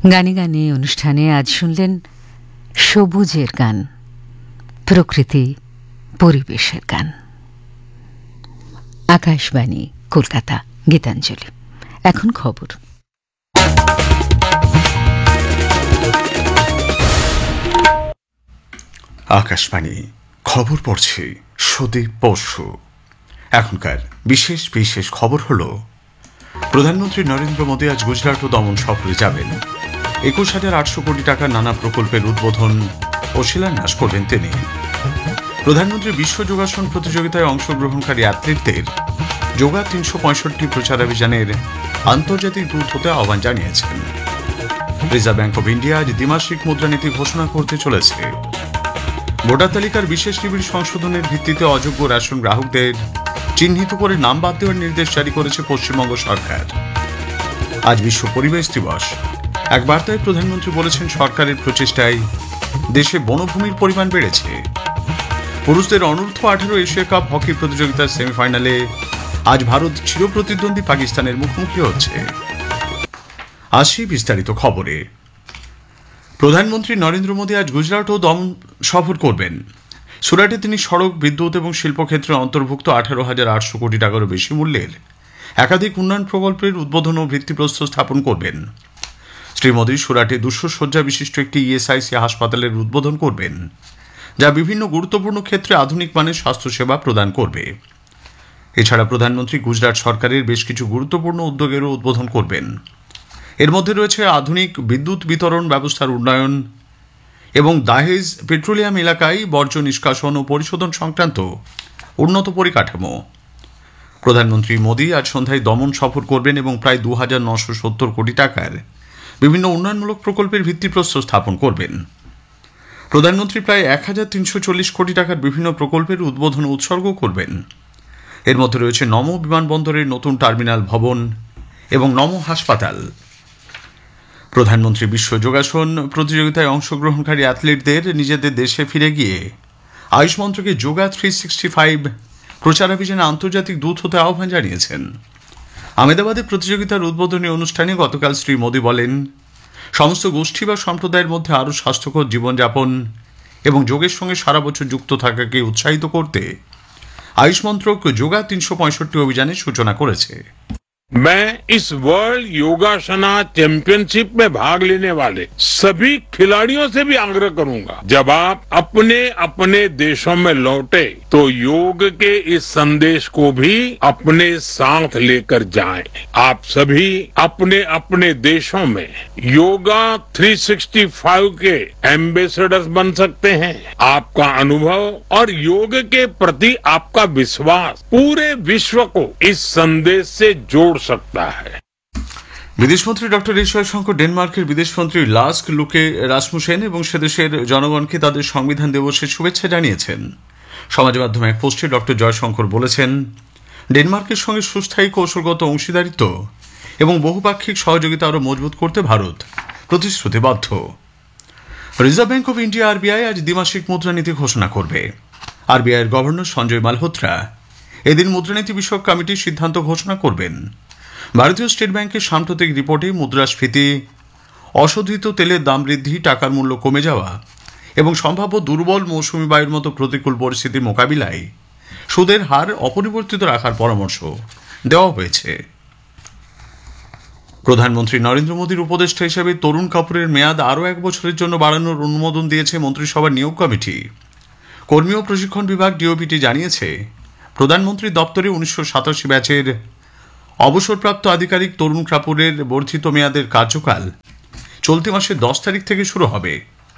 গানে গানে অনুষ্ঠানে আজ শুনলেন সবুজের গান, প্রকৃতি পরিবেশের গান। আকাশবাণী কলকাতা, গীতাঞ্জলি। এখন খবর। আকাশবাণী খবর পড়ছে সুদীপ বসু। এখনকার বিশেষ বিশেষ খবর হল, প্রধানমন্ত্রী নরেন্দ্র মোদী আজ গুজরাট ও দমন সফরে যাবেন। 21,800 কোটি টাকার নানা প্রকল্পের উদ্বোধন ও শিলান্যাস করবেন তিনি। প্রধানমন্ত্রী বিশ্ব যোগাসন প্রতিযোগিতায় অংশগ্রহণকারী অ্যাথলিটদের যোগা 365 প্রচারাভিযানের আন্তর্জাতিক দূত হতে আহ্বান জানিয়েছেন। রিজার্ভ ব্যাংক অব ইন্ডিয়া আজ দ্বিমাসিক মুদ্রানীতি ঘোষণা করতে চলেছে। ভোটার তালিকার বিশেষ নিবিড় সংশোধনের ভিত্তিতে অযোগ্য রেশন গ্রাহকদের চিহ্নিত করে নাম বাদ দেওয়ার নির্দেশ জারি করেছে পশ্চিমবঙ্গ সরকার। আজ বিশ্ব পরিবেশ দিবস। এক বার্তায় প্রধানমন্ত্রী বলেছেন, সরকারের প্রচেষ্টায় দেশে বনভূমির পরিমাণ বেড়েছে। পুরুষদের অনূর্ধ্ব 18 এশিয়া কাপ হকি প্রতিযোগিতার সেমিফাইনালে আজ ভারত চিরপ্রতিদ্বন্দ্বী পাকিস্তানের মুখোমুখি হচ্ছে। আসি বিস্তারিত খবরে। প্রধানমন্ত্রী নরেন্দ্র মোদী আজ গুজরাট ও দমন সফর করবেন। সুরাটে তিনি সড়ক, বিদ্যুৎ এবং শিল্পক্ষেত্রে অন্তর্ভুক্ত 18,800 কোটি টাকারও বেশি মূল্যের একাধিক উন্নয়ন প্রকল্পের উদ্বোধন ও ভিত্তিপ্রস্তর স্থাপন করবেন। শ্রী মোদী সুরাটে 200 শয্যা বিশিষ্ট একটি ইএসআইসি হাসপাতালের উদ্বোধন করবেন, যা বিভিন্ন গুরুত্বপূর্ণ ক্ষেত্রে আধুনিক মানের স্বাস্থ্যসেবা প্রদান করবে। এছাড়া প্রধানমন্ত্রী গুজরাট সরকারের বেশ কিছু গুরুত্বপূর্ণ উদ্যোগেরও উদ্বোধন করবেন। এর মধ্যে রয়েছে আধুনিক বিদ্যুৎ বিতরণ ব্যবস্থার উন্নয়ন এবং দাহেজ পেট্রোলিয়াম এলাকায় বর্জ্য নিষ্কাশন ও পরিশোধন সংক্রান্ত উন্নত পরিকাঠামো। প্রধানমন্ত্রী মোদী আজ সন্ধ্যায় দমন সফর করবেন এবং প্রায় 2,970 কোটি টাকার বিভিন্ন উন্নয়নমূলক প্রকল্পের ভিত্তিপ্রস্তর স্থাপন করবেন। প্রধানমন্ত্রী প্রায় 1,340 কোটি টাকার বিভিন্ন প্রকল্পের উদ্বোধন ও উৎসর্গ করবেন। এর মধ্যে রয়েছে নমো বিমানবন্দরের নতুন টার্মিনাল ভবন এবং নমো হাসপাতাল। প্রধানমন্ত্রী বিশ্ব যোগাসন প্রতিযোগিতায় অংশগ্রহণকারী অ্যাথলিটদের নিজেদের দেশে ফিরে গিয়ে আয়ুষ মন্ত্রকে যোগা 365 প্রচারাভিযানে আন্তর্জাতিক দূত হতে আহ্বান জানিয়েছেন। আহমেদাবাদে প্রতিযোগিতার উদ্বোধনী অনুষ্ঠানে গতকাল শ্রী মোদী বলেন, সমস্ত গোষ্ঠী বা সম্প্রদায়ের মধ্যে আরও স্বাস্থ্যকর জীবনযাপন এবং যোগের সঙ্গে সারা বছর যুক্ত থাকাকে উৎসাহিত করতে আয়ুষ মন্ত্রক যোগা 365 অভিযানের সূচনা করেছে। मैं इस वर्ल्ड योगासना चैंपियनशिप में भाग लेने वाले सभी खिलाड़ियों से भी आग्रह करूंगा, जब आप अपने अपने देशों में लौटे तो योग के इस संदेश को भी अपने साथ लेकर जाएं। आप सभी अपने अपने देशों में योगा 365 के एम्बेसडर्स बन सकते हैं। आपका अनुभव और योग के प्रति आपका विश्वास पूरे विश्व को इस संदेश से जोड़ सकता है। বিদেশমন্ত্রী ডক্টর এস জয়শঙ্কর ডেনমার্কের বিদেশমন্ত্রী লাস্ক লুকে রাসমুসেন এবং সেদেশের জনগণকে তাদের সংবিধান দিবসের শুভেচ্ছা জানিয়েছেন। সমাজ মাধ্যমে এক পোস্টে ডক্টর জয়শঙ্কর বলেছেন, ডেনমার্কের সঙ্গে সুস্থায়ী কৌশলগত অংশীদারিত্ব এবং বহুপাক্ষিক সহযোগিতা আরও মজবুত করতে ভারত প্রতিশ্রুতিবদ্ধ। Reserve bank of India RBI আজ দ্বিমাসিক মুদ্রানীতি ঘোষণা করবে। আরবিআইয়ের গভর্নর সঞ্জয় মালহোত্রা এদিন মুদ্রানীতি বিষয়ক কমিটির সিদ্ধান্ত ঘোষণা করবেন। ভারতীয় স্টেট ব্যাংকের সাম্প্রতিক রিপোর্টে মুদ্রাস্ফীতি, অশোধিত তেলের দাম বৃদ্ধি, টাকার মূল্য কমে যাওয়া এবং সম্ভাব্য দুর্বল মৌসুমী বায়ুর মতো প্রতিকূল পরিস্থিতির মোকাবিলায় সুদের হার অপরিবর্তিত রাখার পরামর্শ দেওয়া হয়েছে। প্রধানমন্ত্রী নরেন্দ্র মোদীর উপদেষ্টা হিসেবে তরুণ কাপুরের মেয়াদ আরও 1 বছরের জন্য বাড়ানোর অনুমোদন দিয়েছে মন্ত্রিসভার নিয়োগ কমিটি। কর্মী ও প্রশিক্ষণ বিভাগ ডিওপিটি জানিয়েছে, প্রধানমন্ত্রী দপ্তরে 1987 ব্যাচের অবসরপ্রাপ্ত আধিকারিক তরুণ কাপুরের বর্ধিত মেয়াদের কার্যকাল চলতি মাসের 10 তারিখ থেকে শুরু হবে।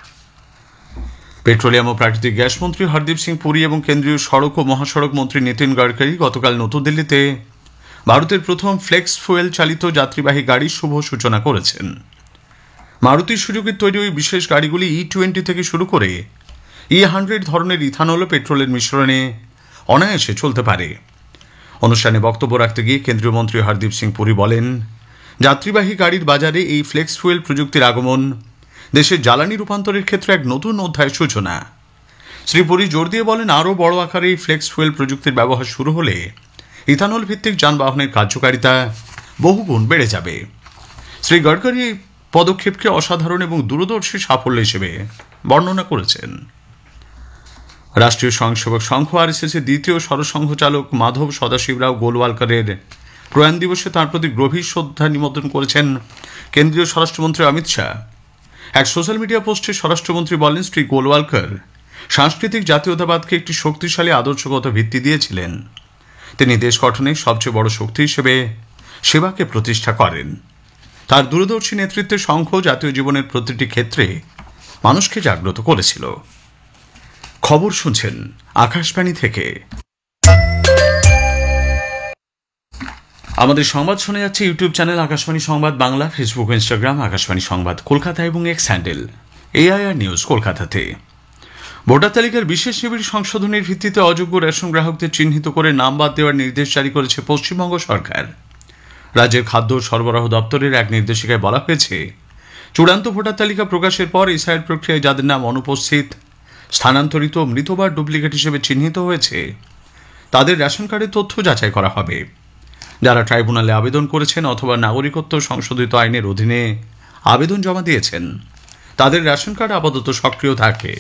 পেট্রোলিয়াম ও প্রাকৃতিক গ্যাস মন্ত্রী হরদীপ সিং পুরী এবং কেন্দ্রীয় সড়ক ও মহাসড়ক মন্ত্রী নীতিন গডকরি গতকাল নতুন দিল্লিতে ভারতের প্রথম ফ্লেক্স ফুয়েল চালিত যাত্রীবাহী গাড়ির শুভ সূচনা করেছেন। মারুতি সুজুকির তৈরি ওই বিশেষ গাড়িগুলি E20 থেকে শুরু করে E100 ধরনের ইথানল ও পেট্রোলের মিশ্রণে অনায়াসে চলতে পারে। অনুষ্ঠানে বক্তব্য রাখতে গিয়ে কেন্দ্রীয় মন্ত্রী হরদীপ সিং পুরী বলেন, যাত্রীবাহী গাড়ির বাজারে এই ফ্লেক্স ফুয়েল প্রযুক্তির আগমন দেশের জ্বালানি রূপান্তরের ক্ষেত্রে এক নতুন অধ্যায়ের সূচনা। শ্রী পুরী জোর দিয়ে বলেন, আরও বড় আকারে এই ফ্লেক্স ফুয়েল প্রযুক্তির ব্যবহার শুরু হলে ইথানল ভিত্তিক যানবাহনের কার্যকারিতা বহুগুণ বেড়ে যাবে। শ্রী গডকরি পদক্ষেপকে অসাধারণ এবং দূরদর্শী সাফল্য হিসেবে বর্ণনা করেছেন। রাষ্ট্রীয় স্বয়ংসেবক সংঘ আরএসএসের দ্বিতীয় সরসংঘ চালক মাধব সদাশিবরাও গোলওয়ালকারের প্রয়াণ দিবসে তাঁর প্রতি গভীর শ্রদ্ধা নিবেদন করেছেন কেন্দ্রীয় স্বরাষ্ট্রমন্ত্রী অমিত শাহ। এক সোশ্যাল মিডিয়া পোস্টে স্বরাষ্ট্রমন্ত্রী বলেন, শ্রী গোলওয়ালকর সাংস্কৃতিক জাতীয়তাবাদকে একটি শক্তিশালী আদর্শগত ভিত্তি দিয়েছিলেন। তিনি দেশ গঠনে সবচেয়ে বড় শক্তি হিসেবে সেবাকে প্রতিষ্ঠা করেন। তার দূরদর্শী নেতৃত্বে সংঘ জাতীয় জীবনের প্রতিটি ক্ষেত্রে মানুষকে জাগ্রত করেছিল। খবর শুনছেন আকাশবাণী থেকে। আমাদের সংবাদ শোনা যাচ্ছে ইউটিউব চ্যানেল আকাশবাণী সংবাদ বাংলা, ফেসবুক, ইনস্টাগ্রাম আকাশবাণী সংবাদ কলকাতা এবং এক্স হ্যান্ডেল AIR নিউজ কলকাতাতে। ভোটার তালিকার বিশেষ নিবিড় সংশোধনের ভিত্তিতে অযোগ্য রেশন গ্রাহকদের চিহ্নিত করে নাম বাদ দেওয়ার নির্দেশ জারি করেছে পশ্চিমবঙ্গ সরকার। রাজ্যের খাদ্য সরবরাহ দপ্তরের এক নির্দেশিকায় বলা হয়েছে, চূড়ান্ত ভোটার তালিকা প্রকাশের পর এসআইআর প্রক্রিয়ায় যাদের নাম অনুপস্থিত, স্থানান্তরিত, মৃত বা ডুপ্লিকেট হিসেবে চিহ্নিত হয়েছে তাদের রেশন কার্ডের তথ্য যাচাই করা হবে। যারা ট্রাইব্যুনালে আবেদন করেছেন অথবা নাগরিকত্ব সংশোধিত আইনের অধীনে আবেদন জমা দিয়েছেন তাদের রেশন কার্ড আপাতত সক্রিয় থাকে।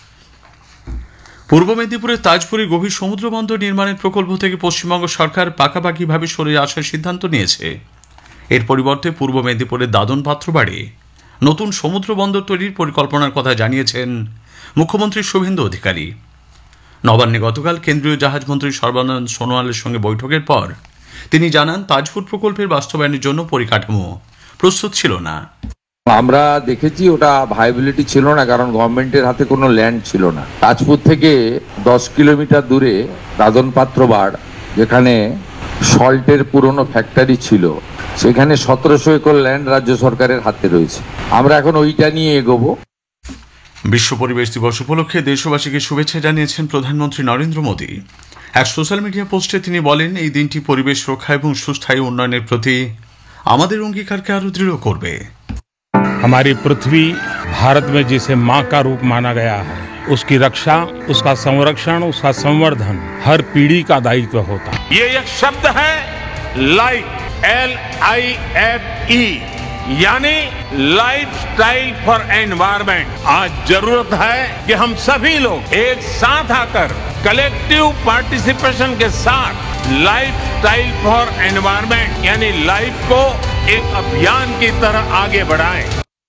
পূর্ব মেদিনীপুরের তাজপুরে গভীর সমুদ্র বন্দর নির্মাণের প্রকল্প থেকে পশ্চিমবঙ্গ সরকার পাকাপাকিভাবে সরে আসার সিদ্ধান্ত নিয়েছে। এর পরিবর্তে পূর্ব মেদিনীপুরের দাদন পাত্রবাড়ি নতুন সমুদ্র বন্দর তৈরির পরিকল্পনার কথা জানিয়েছেন মুখ্যমন্ত্রী শুভেন্দু অধিকারী। নবান্নে গতকাল কেন্দ্রীয় জাহাজমন্ত্রী সর্বানন্দ সোনোয়ালের সঙ্গে বৈঠকের পর তিনি জানান, তাজপুর প্রকল্পের বাস্তবায়নের জন্য পরিকাঠামো প্রস্তুত ছিল না। আমরা দেখেছি ওটা ভাইবিলিটি ছিল না, কারণ গভর্নমেন্টের হাতে কোনো ল্যান্ড ছিল না। তাজপুর থেকে 10 কিলোমিটার দূরে দাদন পাত্রবাড়, যেখানে সল্টের পুরনো ফ্যাক্টরি ছিল, সেখানে 1700 একর ল্যান্ড রাজ্য সরকারের হাতে রয়েছে। আমরা এখন ওইটা নিয়ে এগোবো। বিশ্ব পরিবেশ দিবস উপলক্ষে দেশবাসীকে শুভেচ্ছা জানিয়েছেন প্রধানমন্ত্রী নরেন্দ্র মোদী। এক সোশ্যাল মিডিয়া পোস্টে তিনি বলেন, এই দিনটি পরিবেশ রক্ষা এবং সুস্থায়ী উন্নয়নের প্রতি আমাদের অঙ্গীকারকে আরো দৃঢ় করবে। हमारी पृथ्वी भारत में जिसे माँ का रूप माना गया है, उसकी रक्षा, उसका संरक्षण, उसका संवर्धन हर पीढ़ी का दायित्व होता है। ये एक शब्द है लाइफ, LIFE, यानी लाइफ स्टाइल फॉर एनवायरमेंट। आज जरूरत है कि हम सभी लोग एक साथ आकर कलेक्टिव पार्टिसिपेशन के साथ लाइफ स्टाइल फॉर एनवायरमेंट यानी लाइफ को एक अभियान की तरह आगे बढ़ाएं।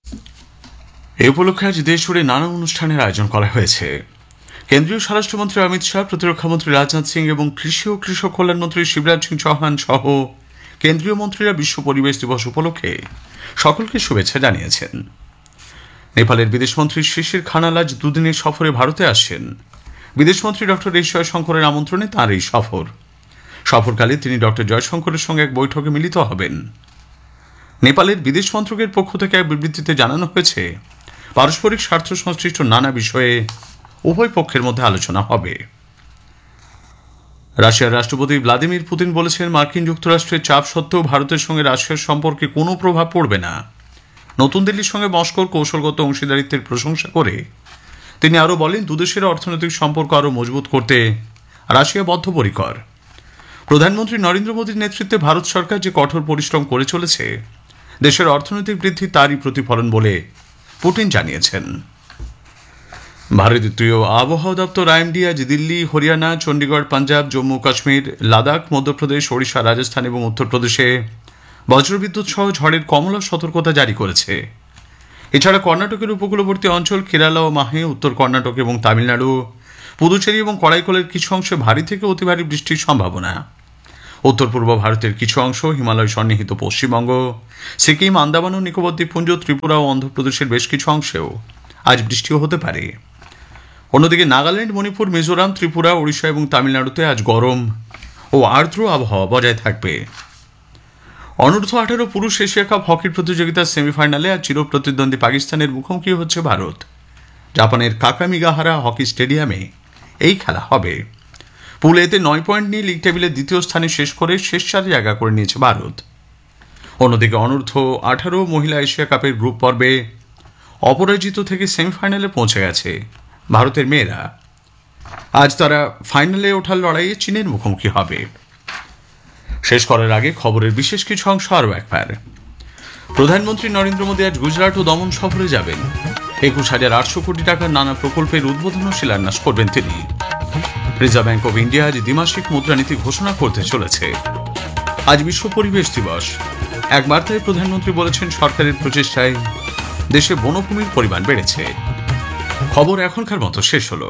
এই উপলক্ষে আজ দেশজুড়ে নানা অনুষ্ঠানের আয়োজন করা হয়েছে। কেন্দ্রীয় স্বরাষ্ট্রমন্ত্রী অমিত শাহ, প্রতিরক্ষামন্ত্রী রাজনাথ সিং এবং কৃষি ও কৃষক কল্যাণ মন্ত্রী শিবরাজ সিং চৌহান সহ কেন্দ্রীয় মন্ত্রীরা বিশ্ব পরিবেশ দিবস উপলক্ষে সকলকে শুভেচ্ছা জানিয়েছেন। নেপালের বিদেশমন্ত্রী শিশির খানাল আজ দুদিনের সফরে ভারতে আসছেন। বিদেশমন্ত্রী ডক্টর এস জয়শঙ্করের আমন্ত্রণে তাঁর এই সফরকালে তিনি ডক্টর জয়শঙ্করের সঙ্গে এক বৈঠকে মিলিত হবেন। নেপালের বিদেশ মন্ত্রকের পক্ষ থেকে এক বিবৃতিতে জানানো হয়েছে, পারস্পরিক স্বার্থ সংশ্লিষ্ট নানা বিষয়ে উভয় পক্ষের মধ্যে আলোচনা হবে। রাশিয়ার রাষ্ট্রপতি ভ্লাদিমির পুতিন বলেছেন, মার্কিন যুক্তরাষ্ট্রের চাপ সত্ত্বেও ভারতের সঙ্গে রাশিয়ার সম্পর্কে কোনো প্রভাব পড়বে না। নতুন দিল্লির সঙ্গে মস্কোর কৌশলগত অংশীদারিত্বের প্রশংসা করে তিনি আরও বলেন, দুদেশের অর্থনৈতিক সম্পর্ক আরও মজবুত করতে রাশিয়া বদ্ধপরিকর। প্রধানমন্ত্রী নরেন্দ্র মোদীর নেতৃত্বে ভারত সরকার যে কঠোর পরিশ্রম করে চলেছে, দেশের অর্থনৈতিক বৃদ্ধি তারই প্রতিফলন বলে পুতিন জানিয়েছেন। ভারতীয় আবহাওয়া দপ্তর IMD আজ দিল্লি, হরিয়ানা, চণ্ডীগড়, পাঞ্জাব, জম্মু কাশ্মীর, লাদাখ, মধ্যপ্রদেশ, ওড়িশা, রাজস্থান এবং উত্তরপ্রদেশে বজ্রবিদ্যুৎ সহ ঝড়ের কমলা সতর্কতা জারি করেছে। এছাড়া কর্ণাটকের উপকূলবর্তী অঞ্চল, কেরালা ও মাহে, উত্তর কর্ণাটক এবং তামিলনাড়ু, পুদুচেরি এবং করাইকলের কিছু অংশে ভারী থেকে অতি ভারী বৃষ্টির সম্ভাবনা। উত্তর পূর্ব ভারতের কিছু অংশ, হিমালয় সন্নিহিত পশ্চিমবঙ্গ, সিকিম, আন্দামান ও নিকোবর দ্বীপপুঞ্জ, ত্রিপুরা ও অন্ধ্রপ্রদেশের বেশ কিছু অংশেও আজ বৃষ্টিও হতে পারে। অন্যদিকে নাগাল্যান্ড, মণিপুর, মিজোরাম, ত্রিপুরা, ওড়িশা এবং তামিলনাড়ুতে আজ গরম ও আর্দ্র আবহাওয়া বজায় থাকবে। অনূর্ধ্ব-18 পুরুষ এশিয়া কাপ হকির প্রতিযোগিতার সেমিফাইনালে আজ চিরপ্রতিদ্বন্দ্বী পাকিস্তানের মুখোমুখি হচ্ছে ভারত। জাপানের কাকামিগাহারা হকি স্টেডিয়ামে এই খেলা হবে। পুল এতে 9 পয়েন্ট নিয়ে লিগ টেবিলে দ্বিতীয় স্থানে শেষ করে শেষ 4 জায়গা করে নিয়েছে ভারত। অন্যদিকে অনূর্ধ্ব-18 মহিলা এশিয়া কাপের গ্রুপ পর্বে অপরাজিত থেকে সেমিফাইনালে পৌঁছে গেছে ভারতের মেয়েরা। আজ তারা ফাইনালে ওঠার লড়াইয়ে চীনের মুখোমুখি হবে। শেষ করার আগে খবরের বিশেষ কিছু অংশ আরও একবার। প্রধানমন্ত্রী নরেন্দ্র মোদী আজ গুজরাট ও দমন সফরে যাবেন। 21,800 কোটি টাকার নানা প্রকল্পের উদ্বোধন ও শিলান্যাস করবেন তিনি। রিজার্ভ ব্যাংক অব ইন্ডিয়া আজ দ্বিমাসিক মুদ্রানীতি ঘোষণা করতে চলেছে। আজ বিশ্ব পরিবেশ দিবস। এক বার্তায় প্রধানমন্ত্রী বলেছেন, সরকারের প্রচেষ্টায় দেশে বনভূমির পরিমাণ বেড়েছে। খবর এখনকার মতো শেষ হলো।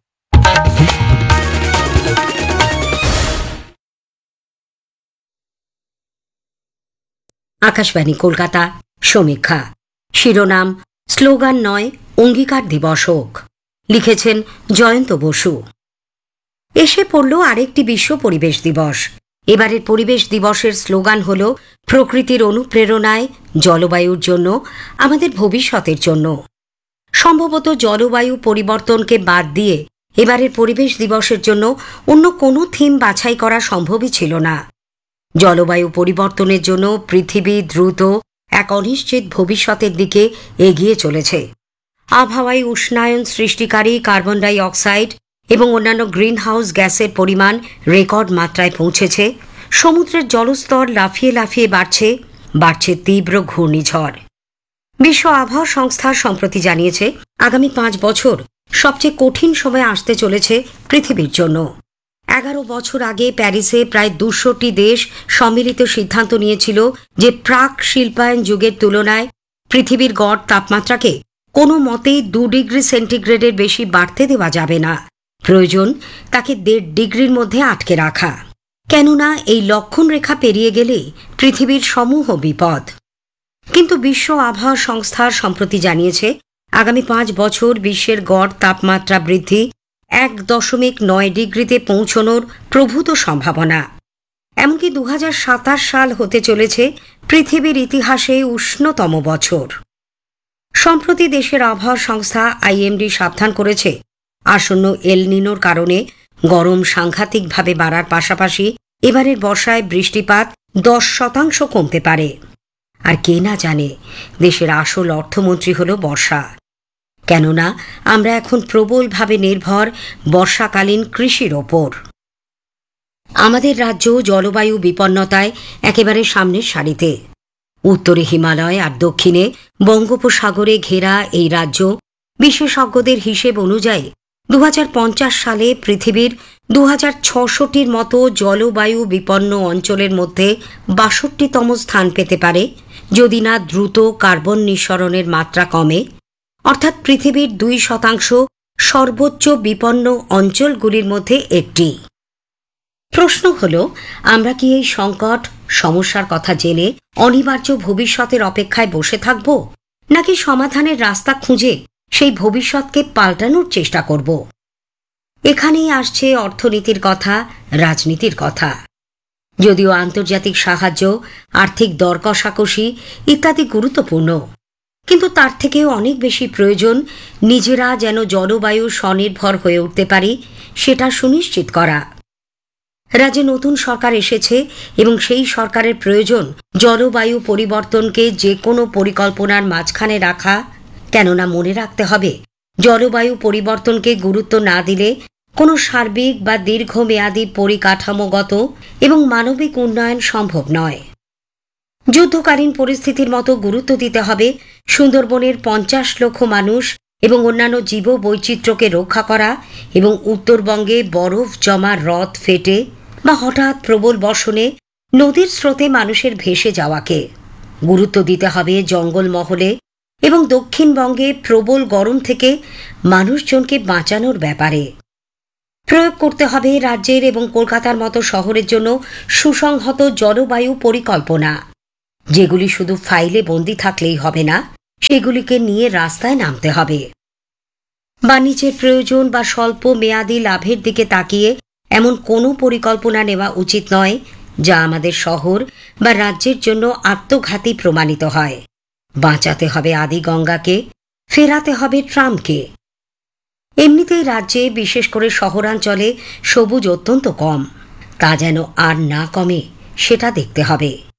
আকাশবাণী কলকাতা, সমীক্ষা। শিরোনাম, স্লোগান নয়, অঙ্গীকার দিবস হোক। লিখেছেন জয়ন্ত বসু। এসে পড়ল আরেকটি বিশ্ব পরিবেশ দিবস। এবারের পরিবেশ দিবসের স্লোগান হল, প্রকৃতির অনুপ্রেরণায়, জলবায়ুর জন্য, আমাদের ভবিষ্যতের জন্য। সম্ভবত জলবায়ু পরিবর্তনকে বাদ দিয়ে এবারের পরিবেশ দিবসের জন্য অন্য কোনো থিম বাছাই করা সম্ভবই ছিল না। জলবায়ু পরিবর্তনের জন্য পৃথিবী দ্রুত এক অনিশ্চিত ভবিষ্যতের দিকে এগিয়ে চলেছে। আবহাওয়ায় উষ্ণায়ন সৃষ্টিকারী কার্বন ডাই অক্সাইড এবং অন্যান্য গ্রিনহাউস গ্যাসের পরিমাণ রেকর্ড মাত্রায় পৌঁছেছে। সমুদ্রের জলস্তর লাফিয়ে লাফিয়ে বাড়ছে তীব্র ঘূর্ণিঝড়। বিশ্ব আবহাওয়া সংস্থা সম্প্রতি জানিয়েছে, আগামী 5 বছর সবচেয়ে কঠিন সময় আসতে চলেছে পৃথিবীর জন্য। 11 বছর আগে প্যারিসে প্রায় 200টি দেশ সম্মিলিত সিদ্ধান্ত নিয়েছিল যে প্রাক শিল্পায়ন যুগের তুলনায় পৃথিবীর গড় তাপমাত্রাকে কোনো মতেই 2 ডিগ্রি সেন্টিগ্রেডের বেশি বাড়তে দেওয়া যাবে না। প্রয়োজন তাকে 1.5 ডিগ্রির মধ্যে আটকে রাখা, কেননা এই লক্ষণ রেখা পেরিয়ে গেলে পৃথিবীর সমূহ বিপদ। কিন্তু বিশ্ব আবহাওয়া সংস্থা সম্প্রতি জানিয়েছে, আগামী 5 বছর বিশ্বের গড় তাপমাত্রা বৃদ্ধি 1.9 ডিগ্রিতে পৌঁছনোর প্রভূত সম্ভাবনা। এমনকি 2027 সাল হতে চলেছে পৃথিবীর ইতিহাসে উষ্ণতম বছর। সম্প্রতি দেশের আবহাওয়া সংস্থা আইএমডি সাবধান করেছে, আসন্ন এল নিনোর কারণে গরম সাংঘাতিকভাবে বাড়ার পাশাপাশি এবারের বর্ষায় বৃষ্টিপাত 10% কমতে পারে। আর কে না জানে, দেশের আসল অর্থমন্ত্রী হল বর্ষা। কেননা আমরা এখন প্রবলভাবে নির্ভর বর্ষাকালীন কৃষির ওপর। আমাদের রাজ্য জলবায়ু বিপন্নতায় একেবারে সামনের সারিতে। উত্তরে হিমালয় আর দক্ষিণে বঙ্গোপসাগরে ঘেরা এই রাজ্য বিশেষজ্ঞদের হিসেব অনুযায়ী 2050 সালে পৃথিবীর 2600টির মতো জলবায়ু বিপন্ন অঞ্চলের মধ্যে 62তম স্থান পেতে পারে, যদি না দ্রুত কার্বন নিঃসরণের মাত্রা কমে, অর্থাৎ পৃথিবীর 2% সর্বোচ্চ বিপন্ন অঞ্চলগুলির মধ্যে একটি। প্রশ্ন হল, আমরা কি এই সংকট সমস্যার কথা জেনে অনিবার্য ভবিষ্যতের অপেক্ষায় বসে থাকব, নাকি সমাধানের রাস্তা খুঁজে সেই ভবিষ্যৎকে পাল্টানোর চেষ্টা করব? এখানেই আসছে অর্থনীতির কথা, রাজনীতির কথা। যদিও আন্তর্জাতিক সাহায্য, আর্থিক দর কষাকষি ইত্যাদি গুরুত্বপূর্ণ, কিন্তু তার থেকেও অনেক বেশি প্রয়োজন নিজেরা যেন জলবায়ু স্বনির্ভর হয়ে উঠতে পারি সেটা সুনিশ্চিত করা। রাজ্যে নতুন সরকার এসেছে এবং সেই সরকারের প্রয়োজন জলবায়ু পরিবর্তনকে যে কোনো পরিকল্পনার মাঝখানে রাখা। কেননা মনে রাখতে হবে, জলবায়ু পরিবর্তনকে গুরুত্ব না দিলে কোনো সার্বিক বা দীর্ঘমেয়াদী পরিকাঠামোগত এবং মানবিক উন্নয়ন সম্ভব নয়। যুদ্ধকালীন পরিস্থিতির মতো গুরুত্ব দিতে হবে সুন্দরবনের 50 লক্ষ মানুষ এবং অন্যান্য জীব বৈচিত্র্যকে রক্ষা করা, এবং উত্তরবঙ্গে বরফ জমা হ্রদ ফেটে বা হঠাৎ প্রবল বর্ষণে নদীর স্রোতে মানুষের ভেসে যাওয়াকে। গুরুত্ব দিতে হবে জঙ্গলমহলে এবং দক্ষিণবঙ্গে প্রবল গরম থেকে মানুষজনকে বাঁচানোর ব্যাপারে। প্রয়োগ করতে হবে রাজ্যের এবং কলকাতার মতো শহরের জন্য সুসংহত জলবায়ু পরিকল্পনা, যেগুলি শুধু ফাইলে বন্দী থাকলেই হবে না, সেগুলিকে নিয়ে রাস্তায় নামতে হবে। বাণিজ্যের প্রয়োজন বা স্বল্প মেয়াদী লাভের দিকে তাকিয়ে এমন কোনো পরিকল্পনা নেওয়া উচিত নয় যা আমাদের শহর বা রাজ্যের জন্য আত্মঘাতী প্রমাণিত হয়। বাঁচাতে হবে আদি গঙ্গাকে, ফেরাতে হবে ট্রামকে। এমনিতেই রাজ্যে, বিশেষ করে শহরাঞ্চলে সবুজ অত্যন্ত কম, তা যেন আর না কমে সেটা দেখতে হবে।